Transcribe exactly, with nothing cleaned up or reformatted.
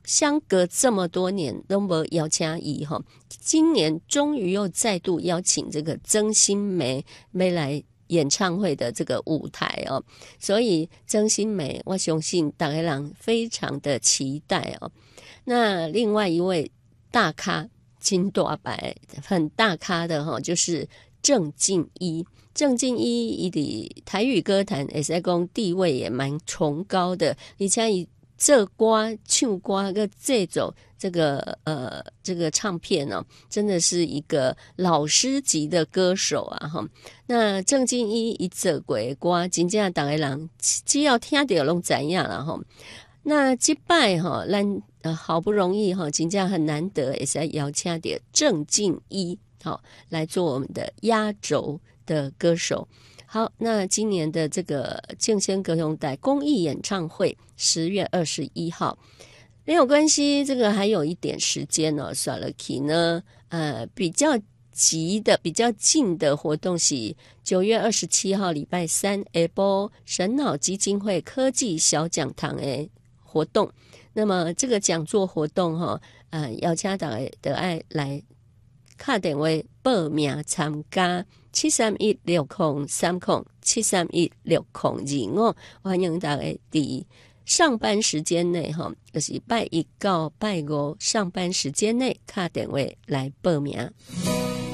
相隔这么多年都没邀请伊哈，今年终于又再度邀请这个曾心梅梅来演唱会的这个舞台哦，所以曾心梅我相信大家人非常的期待哦。那另外一位大咖金大白很大咖的哈、哦，就是郑敬一。郑敬一伊的台语歌坛也是讲地位也蛮崇高的，而且以这歌唱歌个这种这个呃这个唱片呢、哦，真的是一个老师级的歌手啊哈。那郑敬一一这鬼歌，真正大家人只要听到拢知影啦哈。那这摆哈，咱呃好不容易哈，真正很难得，也是邀请到郑敬一好来做我们的压轴的歌手。好，那今年的这个敬先歌咏带公益演唱会十月二十一号没有关系，这个还有一点时间哦。算了起呢，呃，比较急的、比较近的活动是九月二十七号礼拜三下晡神脑基金会科技小讲堂的活动。那么这个讲座活动哈、哦，呃，邀请大家的爱来打电话报名参加。七三一六空三空七三一六空二五，欢迎大家在上班时间内哈，就是拜一到拜五上班时间内打电话来报名。